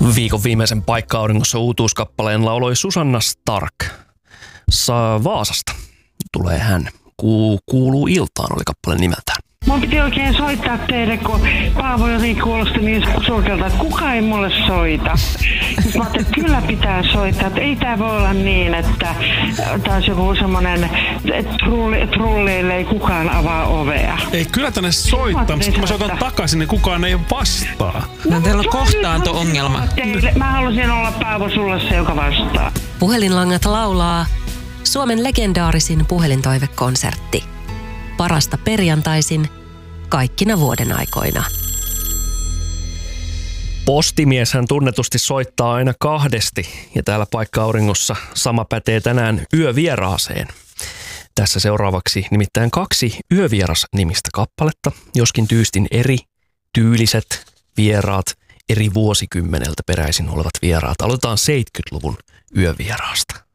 Viikon viimeisen Paikka-auringossa uutuuskappaleen lauloi Susanna Stark. Vaasasta tulee hän. Kuuluu iltaan oli kappaleen nimeltään. Mun piti oikein soittaa teille, kun Paavo jotenkin kuulosti niin surkealta, että kukaan ei mulle soita. Mä ajattelin, että kyllä pitää soittaa, että ei tää voi olla niin, että taas joku semmonen, että trulleille ei kukaan avaa ovea. Ei kyllä tänne soittaa, mutta kun mä soitan takaisin, niin kukaan ei vastaa. No teillä on kohtaanto-ongelma. Mä halusin olla Paavo sulle se, joka vastaa. Puhelinlangat laulaa Suomen legendaarisin puhelintoivekonsertti. Parasta perjantaisin kaikkina vuoden aikoina. Postimies hän tunnetusti soittaa aina kahdesti ja täällä Paikka-auringossa sama pätee tänään yövieraaseen. Tässä seuraavaksi nimittäin 2 yövieras-nimistä kappaletta, joskin tyystin eri tyyliset vieraat, eri vuosikymmeneltä peräisin olevat vieraat. Aloitetaan 70-luvun yövieraasta.